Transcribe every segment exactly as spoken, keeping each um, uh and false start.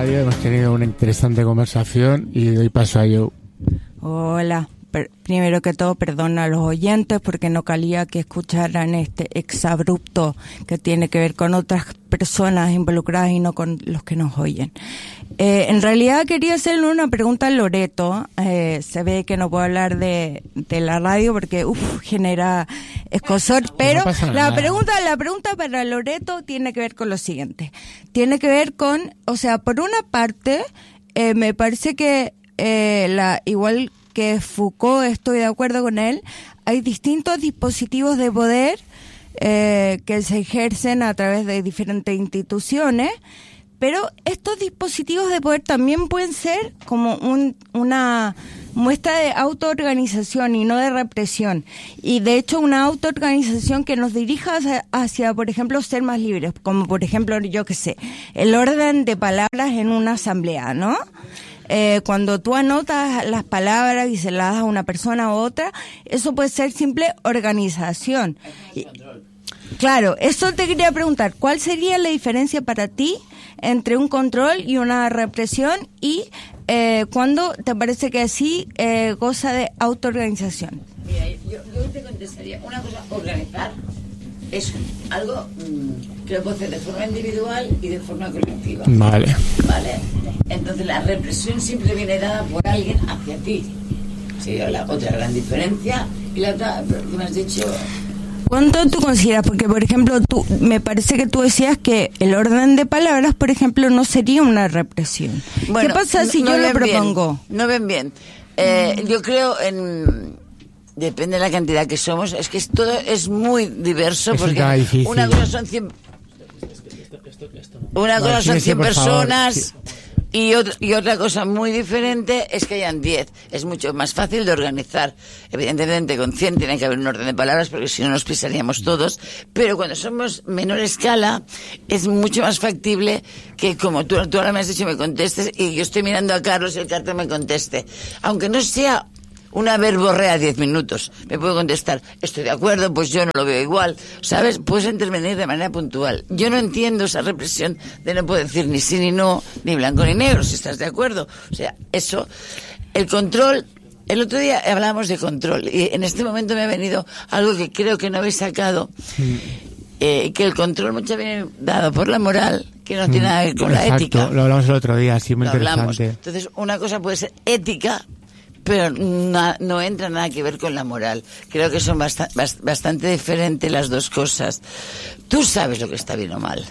radio, hemos tenido una interesante conversación y doy paso a Joe. Hola. Primero que todo, perdón a los oyentes porque no calía que escucharan este exabrupto que tiene que ver con otras personas involucradas y no con los que nos oyen. Eh, en realidad quería hacerle una pregunta a Loreto. Eh, se ve que no puedo hablar de, de la radio porque uf, genera escozor, pero no la pregunta, la pregunta para Loreto tiene que ver con lo siguiente. Tiene que ver con, o sea, por una parte, eh, me parece que eh, la igual que Foucault, estoy de acuerdo con él, hay distintos dispositivos de poder eh, que se ejercen a través de diferentes instituciones, pero estos dispositivos de poder también pueden ser como un, una muestra de autoorganización y no de represión, y de hecho una autoorganización que nos dirija hacia, hacia, por ejemplo, ser más libres, como por ejemplo, yo qué sé, el orden de palabras en una asamblea, ¿no? Eh, cuando tú anotas las palabras y se las das a una persona u otra, eso puede ser simple organización. Y, claro, eso te quería preguntar, ¿cuál sería la diferencia para ti entre un control y una represión y eh, cuándo te parece que así eh, goza de autoorganización? Mira, yo, yo te contestaría, una cosa, organizar es algo mmm, que lo puede hacer de forma individual y de forma colectiva. Vale. Vale. Entonces la represión siempre viene dada por alguien hacia ti. Sí, la otra gran diferencia. Y la otra, que me has dicho... ¿Cuánto tú consideras? Porque, por ejemplo, tú me parece que tú decías que el orden de palabras, por ejemplo, no sería una represión. Bueno, ¿qué pasa si no, yo lo propongo? Bien, no ven bien. Eh, mm. Yo creo en... Depende de la cantidad que somos. Es que es, todo es muy diverso. Es porque una cosa son cien... Una cosa son cien personas... Y otra, y otra cosa muy diferente es que hayan diez. Es mucho más fácil de organizar. Evidentemente, con cien tiene que haber un orden de palabras, porque si no nos pisaríamos todos. Pero cuando somos menor escala, es mucho más factible que, como tú, tú ahora me has dicho, me contestes, y yo estoy mirando a Carlos y el Carlos me conteste. Aunque no sea una verborrea diez minutos, me puedo contestar, estoy de acuerdo, pues yo no lo veo igual, ¿sabes? Puedes intervenir de manera puntual. Yo no entiendo esa represión de no poder decir ni sí ni no, ni blanco ni negro, si estás de acuerdo. O sea, eso, el control, el otro día hablábamos de control, y en este momento me ha venido algo que creo que no habéis sacado, mm. eh, que el control muchas veces viene dado por la moral, que no mm. tiene nada que ver con Exacto, la ética. Lo hablamos el otro día, sí, muy lo interesante. Hablamos. Entonces, una cosa puede ser ética, pero no, no entra nada que ver con la moral. Creo que son bast- bast- bastante diferentes las dos cosas. Tú sabes lo que está bien o mal.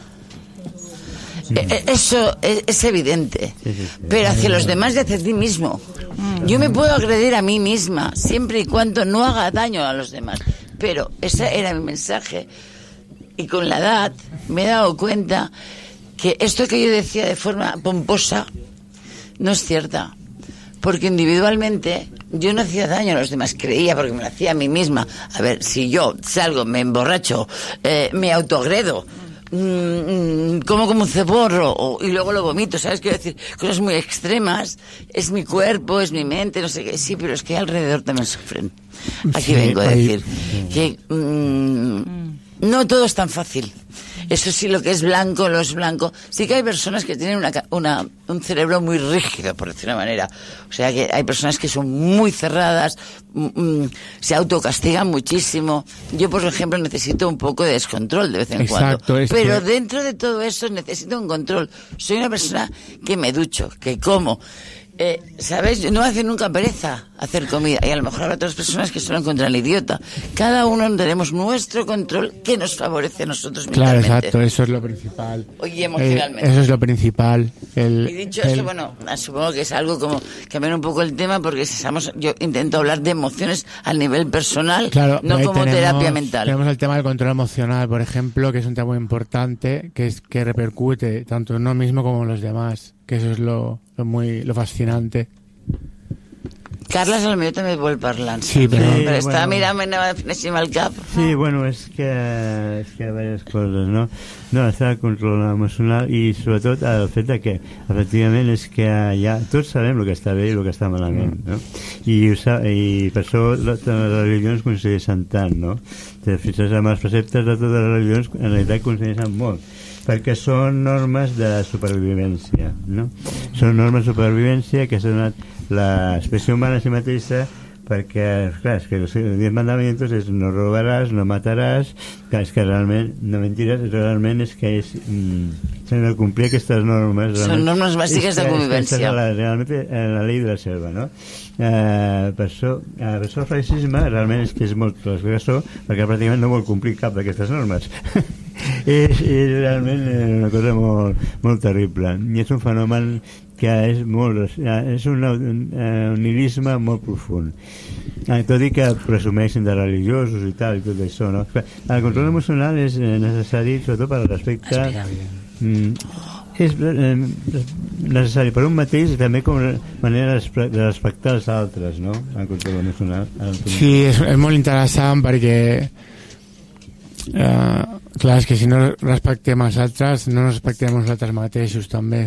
Sí. Eh, eso es, es evidente. Sí, sí, sí. Pero hacia los demás y hacia ti mismo. Yo me puedo agredir a mí misma, siempre y cuando no haga daño a los demás. Pero ese era mi mensaje. Y con la edad me he dado cuenta que esto que yo decía de forma pomposa no es cierta. Porque individualmente yo no hacía daño a los demás, creía, porque me lo hacía a mí misma. A ver, si yo salgo, me emborracho, eh, me autoagredo, mmm, como como un ceborro o, y luego lo vomito, ¿sabes? Quiero decir, cosas muy extremas. Es mi cuerpo, es mi mente, no sé qué. Sí, pero es que alrededor también sufren. Aquí sí, vengo a decir que mmm, no todo es tan fácil. Eso sí, lo que es blanco, lo es blanco. Sí que hay personas que tienen una, una, un cerebro muy rígido, por decir una manera. O sea, que hay personas que son muy cerradas, mm, se autocastigan muchísimo. Yo, por ejemplo, necesito un poco de descontrol de vez en Exacto, cuando. es Pero que... dentro de todo eso necesito un control. Soy una persona que me ducho, que como. Eh, ¿Sabes? No hace nunca pereza hacer comida. Y a lo mejor habrá otras personas que son contra el idiota. Cada uno tenemos nuestro control que nos favorece a nosotros mismos. Claro, exacto, eso es lo principal. Oye, emocionalmente. Eh, eso es lo principal. El, y dicho el... esto, bueno, supongo que es algo como cambiar un poco el tema, porque si estamos, yo intento hablar de emociones a nivel personal, claro, no como tenemos, terapia mental. Tenemos el tema del control emocional, por ejemplo, que es un tema muy importante, que es que repercute tanto en uno mismo como en los demás, que eso es lo, lo muy lo fascinante. Carles, al millor també vol parlar. Sí, però... Sí, però estava bueno. mirant, m'anava defineixent el cap. Sí, bueno, és que, és que hi ha diverses coses, no? No, està el control emocional i sobretot el fet de que, efectivament, és que ja tots sabem el que està bé i el que està malament, no? I, i per això les religions coincideixen tant, no? Te fixes amb els preceptes de totes les religions, en realitat coincideixen molt. perquè són normes de supervivència, no? Són normes de supervivència que s'ha donat l'espècie humana a si mateixa, perquè, clar, és que els diez mandamientos és no robaràs, no mataràs, clar, és que realment, no mentiràs, realment és que és, mm, s'han de complir aquestes normes. Són normes bàsiques de convivència. És la, realment la llei de la selva, no? Eh, per això, eh, per això el racisme realment és que és molt transgressor, perquè pràcticament no vol complir cap d'aquestes normes. és, és realment una cosa molt, molt terrible, i és un fenomen que és molt, és un, un, un nihilisme molt profund, eh, tot i que presumeixen de religiosos i tal i tot això, no? El control emocional és necessari sobretot per al respecte, mm, és eh, necessari per un mateix i també com a manera de respectar els altres, no? El control emocional. El sí, és, és molt interessant perquè eh, clar, és que si no respectem els altres no nos respectem nosaltres mateixos també.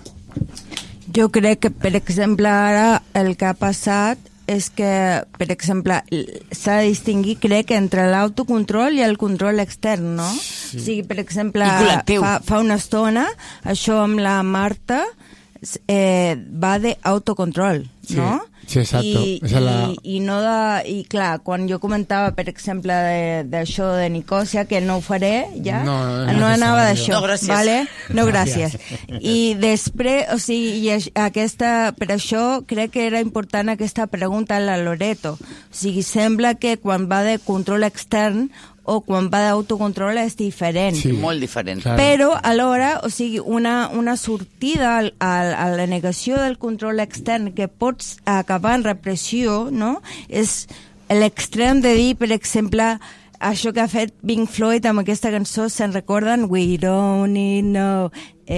Jo crec que, per exemple, ara el que ha passat és que, per exemple, s'ha de distingir, crec, entre l'autocontrol i el control extern, no? Sí. O sigui, per exemple, fa, fa una estona, això amb la Marta eh, va d'autocontrol, no? Sí. Sí, exacto. I, Esa i, la... i no de, i clar, quan jo comentava, per exemple, d'això de, de Nicòsia, que no ho faré ja, no, no, no anava d'això, no, gràcies. Vale? No, gràcies. I després, o sigui, i aquesta, per això crec que era important aquesta pregunta a la Loreto. O sigui, sembla que quan va de control extern o quan va d'autocontrol és diferent. Sí, molt diferent. Claro. Però alhora, o sigui, una, una sortida al, al, a la negació del control extern que pots acabar en repressió, no? És l'extrem de dir, per exemple, això que ha fet Pink Floyd amb aquesta cançó, se'n recorden? We don't need no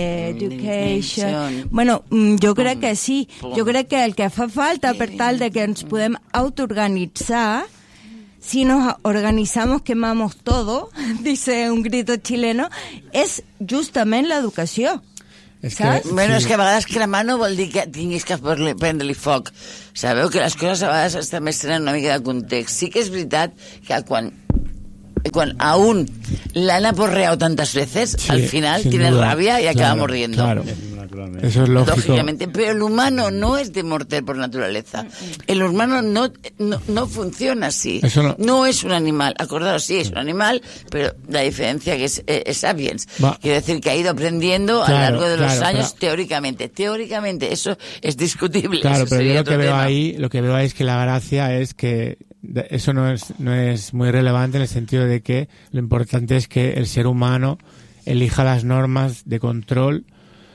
education. Bueno, jo crec que sí. Jo crec que el que fa falta per tal de que ens podem autoorganitzar, si nos organizamos quemamos todo, dice un grito chileno, és justament l'educació. És que, bueno, sí. És que a vegades cremar no vol dir que tinguis que prendre-li foc. Sabeu que les coses a vegades també tenen una mica de context. Sí que és veritat que quan Cuando aún la han aporreado tantas veces, sí, al final tiene duda. rabia y acaba claro, mordiendo. Claro. Eso es lógico. Lógicamente, pero el humano no es de morder por naturaleza. El humano no, no, no funciona así. No. no es un animal. Acordaos, sí, es un animal, pero la diferencia que es, es, es sapiens. Va. Quiere decir que ha ido aprendiendo claro, a lo largo de los claro, años, pero... teóricamente. Teóricamente, eso es discutible. Claro, eso pero yo lo que veo tema. ahí, lo que veo ahí es que la gracia es que eso no es, no es muy relevante en el sentido de que lo importante es que el ser humano elija las normas de control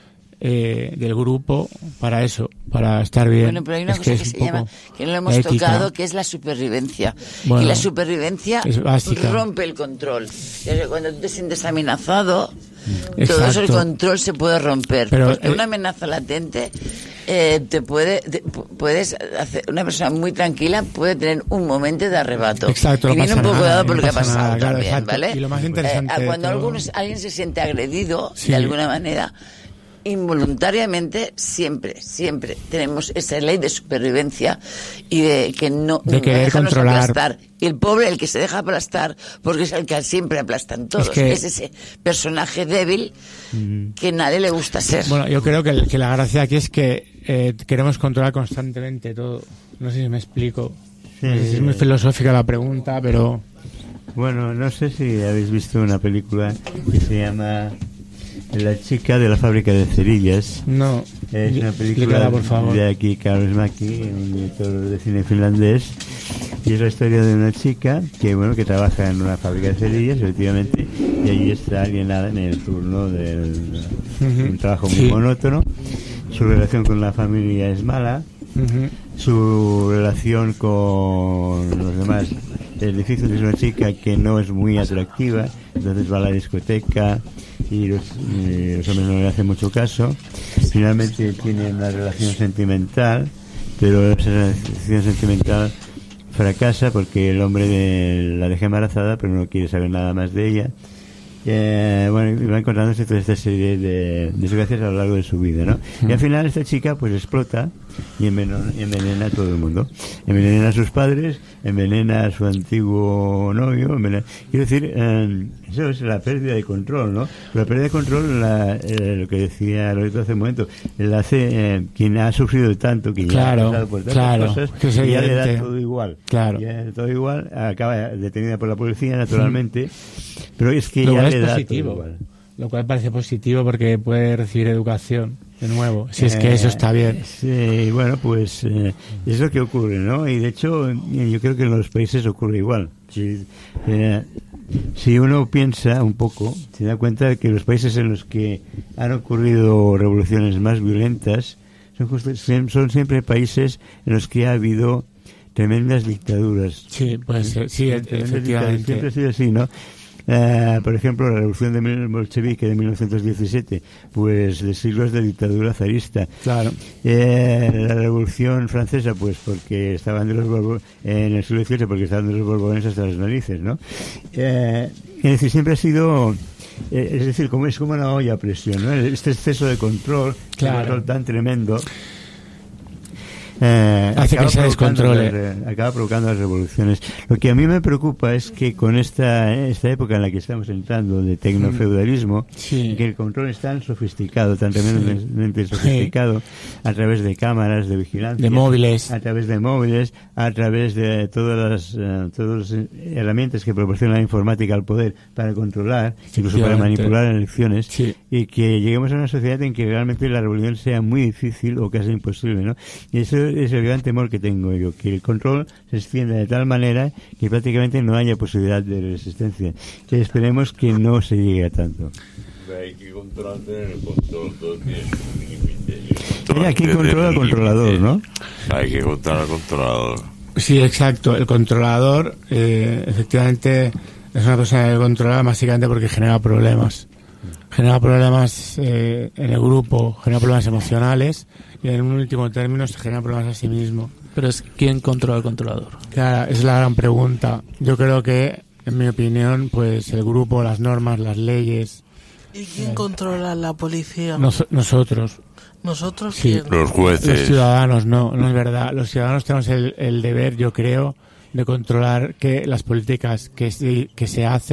eh, del grupo para eso, para estar bien. Bueno, pero hay una es cosa que, que se llama, que no lo hemos ética. tocado, que es la supervivencia. Bueno, y la supervivencia rompe el control. Cuando tú te sientes amenazado, exacto. todo eso, el control se puede romper. Pero, porque eh, una amenaza latente eh, te puede, te, puedes hacer, una persona muy tranquila puede tener un momento de arrebato. Exacto, y viene un poco nada, dado por lo que ha pasado nada, claro, también, exacto. ¿vale? Y lo más interesante eh, cuando todo... algunos, alguien se siente agredido, sí. de alguna manera, involuntariamente, siempre, siempre tenemos esa ley de supervivencia y de que no, de querer no controlar. aplastar. Y el pobre, el que se deja aplastar, porque es el que siempre aplastan todos. Es, que... es ese personaje débil mm. que nadie le gusta ser. Bueno, yo creo que, que la gracia aquí es que eh, queremos controlar constantemente todo. No sé si me explico. Sí. No sé si es muy filosófica la pregunta, pero... Bueno, no sé si habéis visto una película que se llama... La chica de la fábrica de cerillas. No. Es una película por favor. de aquí, Kaurismäki, un director de cine finlandés. Y es la historia de una chica que, bueno, que trabaja en una fábrica de cerillas, efectivamente, y allí está alienada en el turno del uh-huh. un trabajo muy sí. monótono. Su relación con la familia es mala. Uh-huh. Su relación con los demás es difícil. Es una chica que no es muy atractiva, entonces va a la discoteca y los, y los hombres no le hacen mucho caso. Finalmente tiene una relación sentimental, pero esa relación sentimental fracasa porque el hombre de, la deja embarazada, pero no quiere saber nada más de ella. Eh, bueno, y va encontrándose toda esta serie de desgracias a lo largo de su vida, ¿no? Y al final esta chica pues explota y envenena, envenena a todo el mundo. Envenena a sus padres, envenena a su antiguo novio, envenena... Quiero decir, eh, eso es la pérdida de control, ¿no? La pérdida de control, la, eh, lo que decía Loreto hace un momento, la hace eh, quien ha sufrido tanto, quien claro, ya ha pasado por tantas claro, cosas, que es y ya le evidente. da todo igual. Claro. Ya le da todo igual, acaba detenida por la policía, naturalmente, pero es que Lo ya cual le es da positivo. todo igual. Lo cual parece positivo porque puede recibir educación de nuevo, si es que eso está bien. Eh, sí, bueno, pues eh, es lo que ocurre, ¿no? Y de hecho, eh, yo creo que en los países ocurre igual. Si, eh, si uno piensa un poco, se da cuenta de que los países en los que han ocurrido revoluciones más violentas son, justo, son siempre países en los que ha habido tremendas dictaduras. Sí, puede ser, sí, efectivamente. Siempre ha sido así, ¿no? Uh, por ejemplo, la revolución de bolchevique de mil novecientos diecisiete, pues de siglos de dictadura zarista. Claro. Eh, la revolución francesa, pues porque estaban de los Borbones, en el siglo dieciocho, porque estaban de los Borbones hasta las narices, ¿no? Eh, es decir, siempre ha sido, eh, es decir, como es como una olla a presión, ¿no? Este exceso de control, claro. de control tan tremendo. Eh, hace que se descontrole. Las, acaba provocando las revoluciones. Lo que a mí me preocupa es que con esta esta época en la que estamos entrando de tecnofeudalismo, sí. que el control es tan sofisticado, tan tremendamente sí. sofisticado, sí. a través de cámaras de vigilancia, de móviles, a través de móviles, a través de todas las uh, todas las herramientas que proporciona la informática al poder para controlar, incluso para manipular elecciones, sí. y que lleguemos a una sociedad en que realmente la revolución sea muy difícil o casi imposible, ¿no? Y eso es el gran temor que tengo yo, que el control se extienda de tal manera que prácticamente no haya posibilidad de resistencia. Que esperemos que no se llegue a tanto. Hay que controlar el control, todo tiene un límite. Hay aquí controla al controlador, ¿no? Hay que controlar al controlador. Sí, exacto. El controlador, eh, efectivamente, es una persona que controla básicamente porque genera problemas. Genera problemas eh, en el grupo, genera problemas emocionales y en un último término se genera problemas a sí mismo. Pero es ¿quién controla al controlador? Claro, es la gran pregunta. Yo creo que, en mi opinión, pues el grupo, las normas, las leyes. ¿Y quién eh, controla la policía? Nos, nosotros. ¿Nosotros sí, quién? Los jueces. Los ciudadanos, no, no es verdad. Los ciudadanos tenemos el, el deber, yo creo, de controlar que las políticas que, que se hacen